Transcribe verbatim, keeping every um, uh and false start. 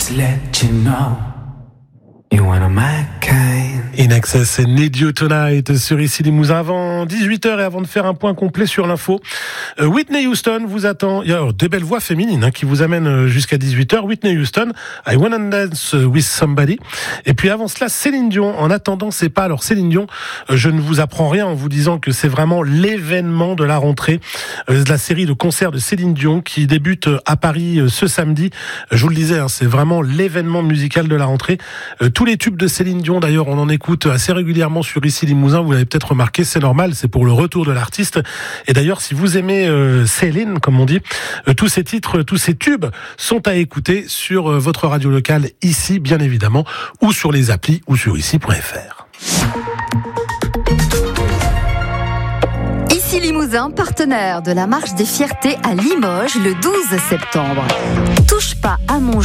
to let you know you're one of my kind. In Excess and Need You Tonight sur Ici Limousin avant dix-huit heures et avant de faire un point complet sur l'info. Euh, Whitney Houston vous attend. Il y a oh, des belles voix féminines hein, qui vous amènent jusqu'à dix-huit heures. Whitney Houston, I Wanna Dance With Somebody. Et puis avant cela, Céline Dion. En attendant, c'est pas. Alors Céline Dion, euh, je ne vous apprends rien en vous disant que c'est vraiment l'événement de la rentrée euh, de la série de concerts de Céline Dion qui débute à Paris euh, ce samedi. Je vous le disais, hein, c'est vraiment l'événement musical de la rentrée. Euh, tous les tubes de Céline Dion, d'ailleurs, on en écoute assez régulièrement sur Ici Limousin, vous l'avez peut-être remarqué, c'est normal, c'est pour le retour de l'artiste. Et d'ailleurs, si vous aimez euh, Céline, comme on dit, euh, tous ces titres, tous ces tubes sont à écouter sur euh, votre radio locale ici, bien évidemment, ou sur les applis, ou sur ici point f r. Ici Limousin, partenaire de la Marche des Fiertés à Limoges le douze septembre. Touche pas à mon